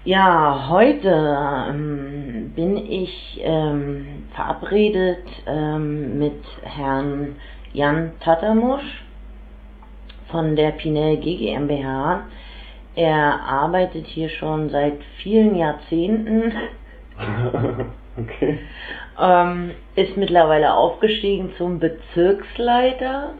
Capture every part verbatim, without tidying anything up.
Ja, heute ähm, bin ich ähm, verabredet ähm, mit Herrn Jan Tatammusch von der Pinel G GmbH. Er arbeitet hier schon seit vielen Jahrzehnten. Okay. ähm, ist mittlerweile aufgestiegen zum Bezirksleiter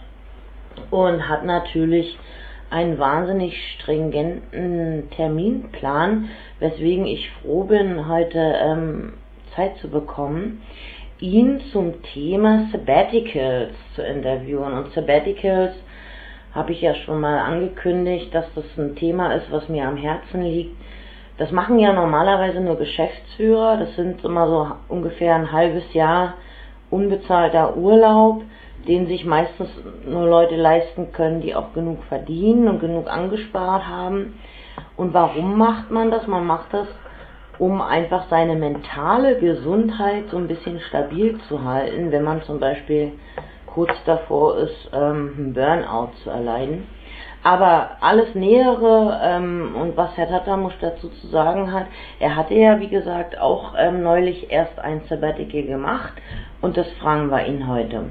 und hat natürlich einen wahnsinnig stringenten Terminplan, weswegen ich froh bin, heute ähm, Zeit zu bekommen, ihn zum Thema Sabbaticals zu interviewen. Und Sabbaticals habe ich ja schon mal angekündigt, dass das ein Thema ist, was mir am Herzen liegt. Das machen ja normalerweise nur Geschäftsführer, das sind immer so ungefähr ein halbes Jahr unbezahlter Urlaub, den sich meistens nur Leute leisten können, die auch genug verdienen und genug angespart haben. Und warum macht man das? Man macht das, um einfach seine mentale Gesundheit so ein bisschen stabil zu halten, wenn man zum Beispiel kurz davor ist, ähm, einen Burnout zu erleiden. Aber alles Nähere ähm, und was Herr Tatammusch dazu zu sagen hat, er hatte ja wie gesagt auch ähm, neulich erst ein Sabbatical gemacht und das fragen wir ihn heute.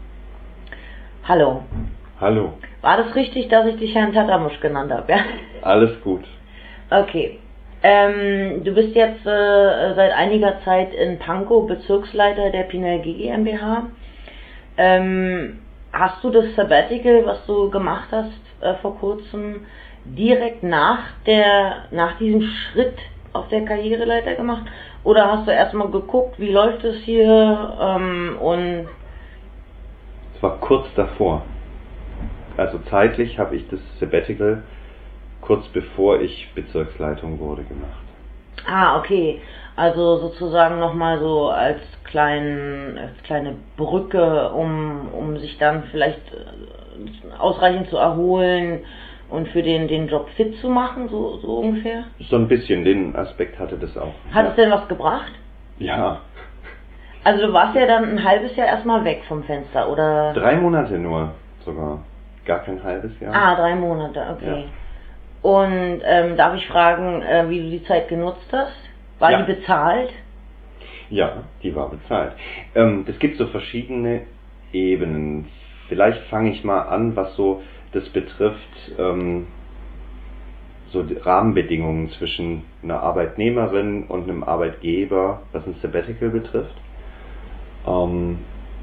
Hallo. Hallo. War das richtig, dass ich dich Herrn Tatammusch genannt habe? Ja? Alles gut. Okay. Ähm, du bist jetzt äh, seit einiger Zeit in Pankow Bezirksleiter der Pinel G GmbH. Ähm, hast du das Sabbatical, was du gemacht hast äh, vor kurzem, direkt nach der, nach diesem Schritt auf der Karriereleiter gemacht? Oder hast du erstmal geguckt, wie läuft es hier ähm, und Es war kurz davor. Also zeitlich habe ich das Sabbatical kurz bevor ich Bezirksleitung wurde gemacht. Ah, okay. Also sozusagen nochmal so als, klein, als kleine Brücke, um, um sich dann vielleicht ausreichend zu erholen und für den, den Job fit zu machen, so, so ungefähr? So ein bisschen, den Aspekt hatte das auch. Hat ja. es denn was gebracht? Ja. Also du warst ja dann ein halbes Jahr erstmal weg vom Fenster, oder? Drei Monate nur sogar. Gar kein halbes Jahr. Ah, drei Monate, okay. Ja. Und ähm, darf ich fragen, äh, wie du die Zeit genutzt hast? War Ja. die bezahlt? Ja, die war bezahlt. Ähm, es gibt so verschiedene Ebenen. Vielleicht fange ich mal an, was so das betrifft, ähm, so die Rahmenbedingungen zwischen einer Arbeitnehmerin und einem Arbeitgeber, was ein Sabbatical betrifft. Ähm,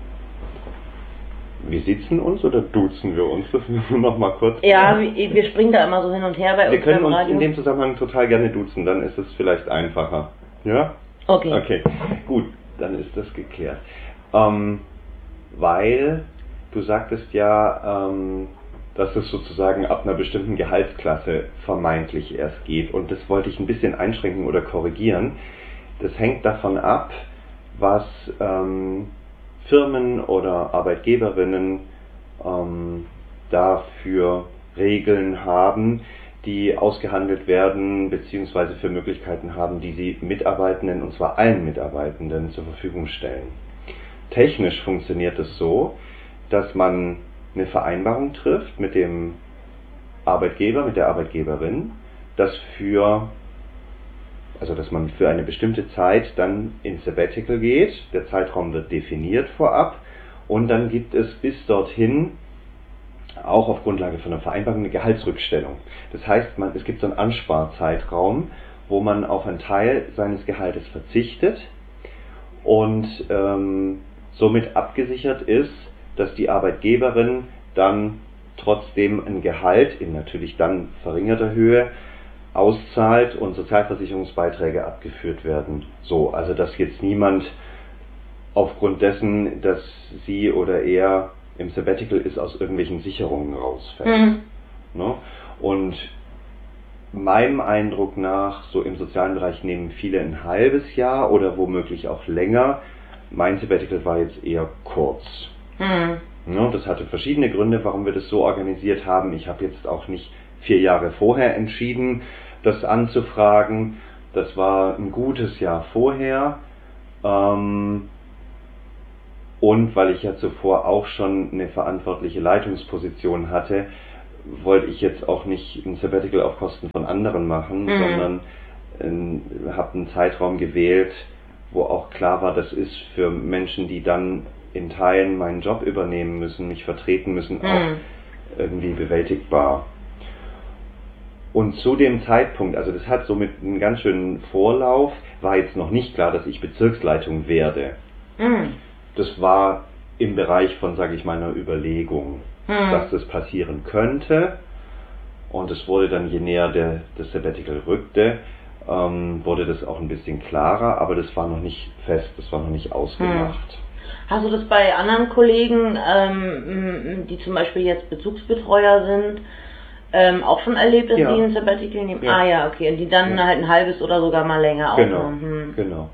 wir sitzen uns oder duzen wir uns? Das müssen wir noch mal kurz. Ja, wir, wir springen da immer so hin und her bei Wir uns können beim uns Radio. in dem Zusammenhang total gerne duzen, dann ist es vielleicht einfacher. Ja? Okay. Okay, gut, dann ist das geklärt. Ähm, weil du sagtest ja, ähm, dass es sozusagen ab einer bestimmten Gehaltsklasse vermeintlich erst geht. Und das wollte ich ein bisschen einschränken oder korrigieren. Das hängt davon ab, was ähm, Firmen oder Arbeitgeberinnen ähm, dafür Regeln haben, die ausgehandelt werden, beziehungsweise für Möglichkeiten haben, die sie Mitarbeitenden, und zwar allen Mitarbeitenden, zur Verfügung stellen. Technisch funktioniert es so, dass man eine Vereinbarung trifft mit dem Arbeitgeber, mit der Arbeitgeberin, dass für, also dass man für eine bestimmte Zeit dann ins Sabbatical geht. Der Zeitraum wird definiert vorab und dann gibt es bis dorthin auch auf Grundlage von einer Vereinbarung eine Gehaltsrückstellung. Das heißt, man, es gibt so einen Ansparzeitraum, wo man auf einen Teil seines Gehaltes verzichtet und ähm, somit abgesichert ist, dass die Arbeitgeberin dann trotzdem ein Gehalt in natürlich dann verringerter Höhe auszahlt und Sozialversicherungsbeiträge abgeführt werden. So, also dass jetzt niemand aufgrund dessen, dass sie oder er im Sabbatical ist, aus irgendwelchen Sicherungen rausfällt. Mhm. Ne? Und meinem Eindruck nach, so im sozialen Bereich nehmen viele ein halbes Jahr oder womöglich auch länger. Mein Sabbatical war jetzt eher kurz. Mhm. Ne? Das hatte verschiedene Gründe, warum wir das so organisiert haben. Ich habe jetzt auch nicht vier Jahre vorher entschieden, das anzufragen. Das war ein gutes Jahr vorher. Ähm, Und weil ich ja zuvor auch schon eine verantwortliche Leitungsposition hatte, wollte ich jetzt auch nicht ein Sabbatical auf Kosten von anderen machen, Mhm. sondern äh, habe einen Zeitraum gewählt, wo auch klar war, das ist für Menschen, die dann in Teilen meinen Job übernehmen müssen, mich vertreten müssen, auch Mhm. irgendwie bewältigbar. Und zu dem Zeitpunkt, also das hat somit einen ganz schönen Vorlauf, war jetzt noch nicht klar, dass ich Bezirksleitung werde. Mhm. Das war im Bereich von, sage ich mal, einer Überlegung, Mhm. dass das passieren könnte. Und es wurde dann, je näher der, das Sabbatical rückte, ähm, wurde das auch ein bisschen klarer, aber das war noch nicht fest, das war noch nicht ausgemacht. Hast du das bei anderen Kollegen, ähm, die zum Beispiel jetzt Bezugsbetreuer sind, ähm, auch schon erlebt, dass Ja. die ein Sabbatical nehmen? Ja. Ah ja, okay. Und die dann Ja. halt ein halbes oder sogar mal länger Genau, aufnehmen. Hm. genau.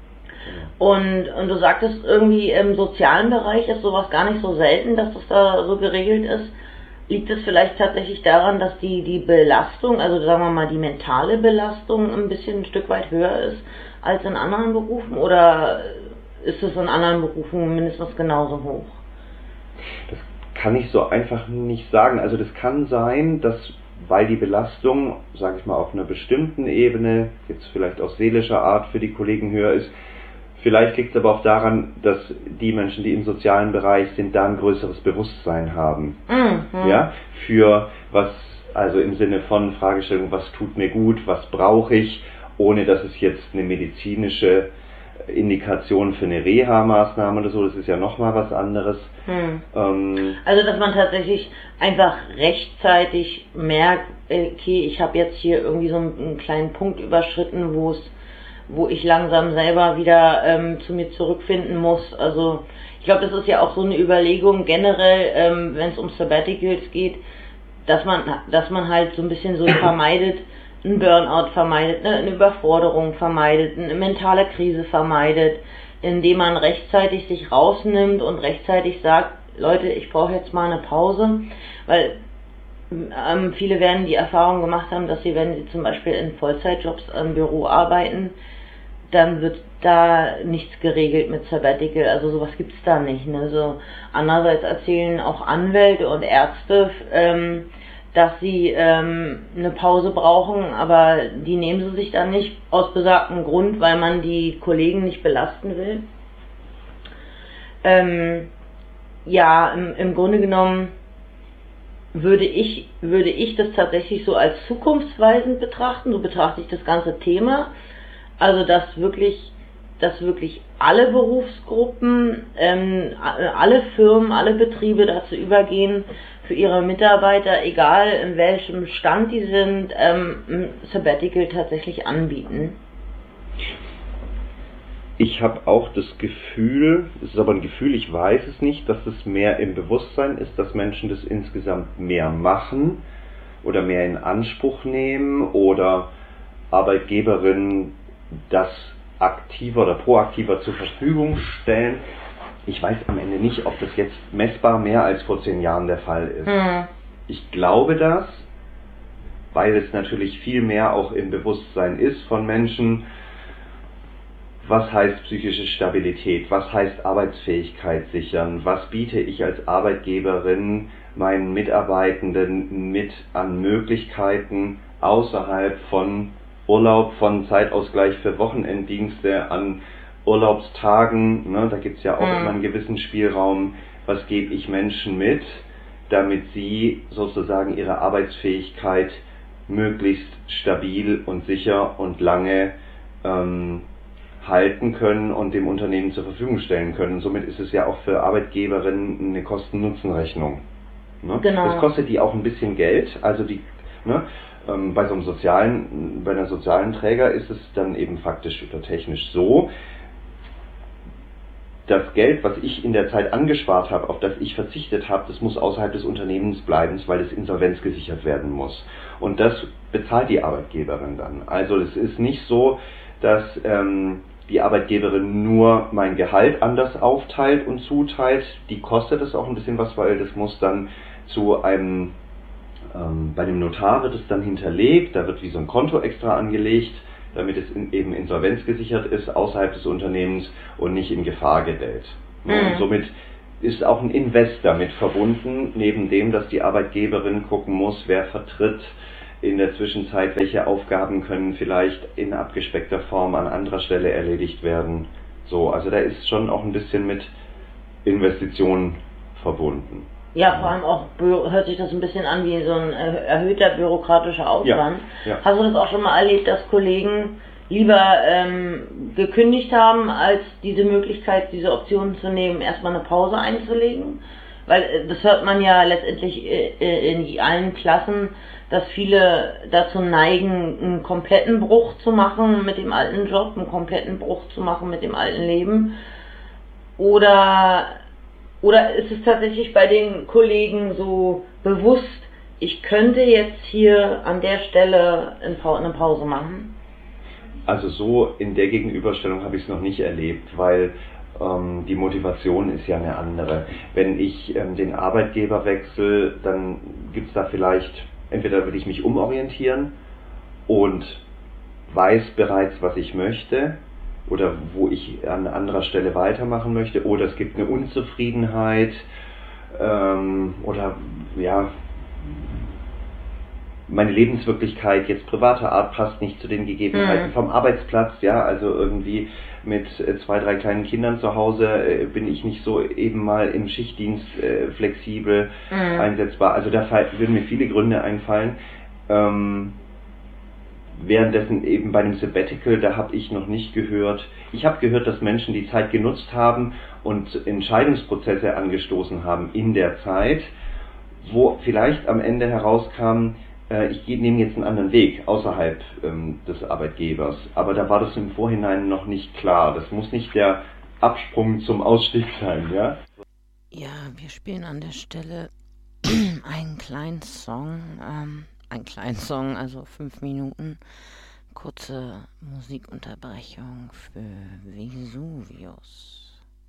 Und, und du sagtest irgendwie im sozialen Bereich ist sowas gar nicht so selten, dass das da so geregelt ist. Liegt es vielleicht tatsächlich daran, dass die, die Belastung, also sagen wir mal die mentale Belastung ein bisschen ein Stück weit höher ist als in anderen Berufen, oder ist es in anderen Berufen mindestens genauso hoch? Das kann ich so einfach nicht sagen. Also das kann sein, dass, weil die Belastung, sage ich mal, auf einer bestimmten Ebene, jetzt vielleicht aus seelischer Art für die Kollegen höher ist. Vielleicht liegt es aber auch daran, dass die Menschen, die im sozialen Bereich sind, da ein größeres Bewusstsein haben. Mhm. Ja, für was, also im Sinne von Fragestellung, was tut mir gut, was brauche ich, ohne dass es jetzt eine medizinische Indikation für eine Reha-Maßnahme oder so, das ist ja nochmal was anderes. Hm. Ähm, Also dass man tatsächlich einfach rechtzeitig merkt, okay, ich habe jetzt hier irgendwie so einen, einen kleinen Punkt überschritten, wo es, wo ich langsam selber wieder ähm, zu mir zurückfinden muss. Also ich glaube, das ist ja auch so eine Überlegung generell, ähm, wenn es um Sabbaticals geht, dass man, dass man halt so ein bisschen so vermeidet, einen Burnout vermeidet, eine Überforderung vermeidet, eine mentale Krise vermeidet, indem man rechtzeitig sich rausnimmt und rechtzeitig sagt, Leute, ich brauche jetzt mal eine Pause, weil ähm, viele werden die Erfahrung gemacht haben, dass sie, wenn sie zum Beispiel in Vollzeitjobs im Büro arbeiten, dann wird da nichts geregelt mit Sabbatical, also sowas gibt's da nicht. Ne? So, andererseits erzählen auch Anwälte und Ärzte, ähm, dass sie ähm, eine Pause brauchen, aber die nehmen sie sich dann nicht aus besagtem Grund, weil man die Kollegen nicht belasten will. Ähm, ja, im, im Grunde genommen würde ich, würde ich das tatsächlich so als zukunftsweisend betrachten, so betrachte ich das ganze Thema. Also dass wirklich, dass wirklich alle Berufsgruppen, ähm, alle Firmen, alle Betriebe dazu übergehen, für ihre Mitarbeiter, egal in welchem Stand die sind, ähm, ein Sabbatical tatsächlich anbieten. Ich habe auch das Gefühl, es ist aber ein Gefühl, ich weiß es nicht, dass es mehr im Bewusstsein ist, dass Menschen das insgesamt mehr machen oder mehr in Anspruch nehmen oder Arbeitgeberinnen das aktiver oder proaktiver zur Verfügung stellen. Ich weiß am Ende nicht, ob das jetzt messbar mehr als vor zehn Jahren der Fall ist. Hm. Ich glaube das, weil es natürlich viel mehr auch im Bewusstsein ist von Menschen, was heißt psychische Stabilität, was heißt Arbeitsfähigkeit sichern, was biete ich als Arbeitgeberin meinen Mitarbeitenden mit an Möglichkeiten außerhalb von Urlaub, von Zeitausgleich für Wochenenddienste, an Urlaubstagen, ne, da gibt es ja auch Mhm. immer einen gewissen Spielraum, was gebe ich Menschen mit, damit sie sozusagen ihre Arbeitsfähigkeit möglichst stabil und sicher und lange ähm, halten können und dem Unternehmen zur Verfügung stellen können. Somit ist es ja auch für Arbeitgeberinnen eine Kosten-Nutzen-Rechnung. Ne? Genau. Das kostet die auch ein bisschen Geld, also die, ne, ähm, bei so einem sozialen, bei einer sozialen Träger ist es dann eben faktisch oder technisch so, das Geld, was ich in der Zeit angespart habe, auf das ich verzichtet habe, das muss außerhalb des Unternehmens bleiben, weil es insolvenzgesichert werden muss. Und das bezahlt die Arbeitgeberin dann. Also es ist nicht so, dass ähm, die Arbeitgeberin nur mein Gehalt anders aufteilt und zuteilt. Die kostet es auch ein bisschen was, weil das muss dann zu einem, ähm, bei dem Notar wird es dann hinterlegt, da wird wie so ein Konto extra angelegt, damit es in, eben insolvenzgesichert ist, außerhalb des Unternehmens und nicht in Gefahr gerät. Mhm. Und somit ist auch ein Invest damit verbunden, neben dem, dass die Arbeitgeberin gucken muss, wer vertritt in der Zwischenzeit, welche Aufgaben können vielleicht in abgespeckter Form an anderer Stelle erledigt werden. So, also da ist schon auch ein bisschen mit Investitionen verbunden. Ja, vor allem auch hört sich das ein bisschen an wie so ein erhöhter bürokratischer Aufwand. Ja, ja. Hast du das auch schon mal erlebt, dass Kollegen lieber ähm, gekündigt haben, als diese Möglichkeit, diese Option zu nehmen, erstmal eine Pause einzulegen? Weil äh, das hört man ja letztendlich äh, in allen Klassen, dass viele dazu neigen, einen kompletten Bruch zu machen mit dem alten Job, einen kompletten Bruch zu machen mit dem alten Leben. Oder, oder ist es tatsächlich bei den Kollegen so bewusst, ich könnte jetzt hier an der Stelle eine Pause machen? Also so in der Gegenüberstellung habe ich es noch nicht erlebt, weil ähm, die Motivation ist ja eine andere. Wenn ich ähm, den Arbeitgeber wechsle, dann gibt es da vielleicht, entweder will ich mich umorientieren und weiß bereits, was ich möchte oder wo ich an anderer Stelle weitermachen möchte, oder es gibt eine Unzufriedenheit ähm, oder ja, meine Lebenswirklichkeit jetzt privater Art passt nicht zu den Gegebenheiten mhm. vom Arbeitsplatz, ja, also irgendwie mit äh, zwei, drei kleinen Kindern zu Hause äh, bin ich nicht so eben mal im Schichtdienst äh, flexibel mhm. einsetzbar. Also da würden mir viele Gründe einfallen. Ähm, währenddessen eben bei dem Sabbatical, da habe ich noch nicht gehört, ich habe gehört, dass Menschen die Zeit genutzt haben und Entscheidungsprozesse angestoßen haben in der Zeit, wo vielleicht am Ende herauskam, ich nehme jetzt einen anderen Weg außerhalb ähm, des Arbeitgebers. Aber da war das im Vorhinein noch nicht klar. Das muss nicht der Absprung zum Ausstieg sein, ja? Ja, wir spielen an der Stelle einen kleinen Song, ähm, einen kleinen Song, also fünf Minuten, kurze Musikunterbrechung für Vesuvius.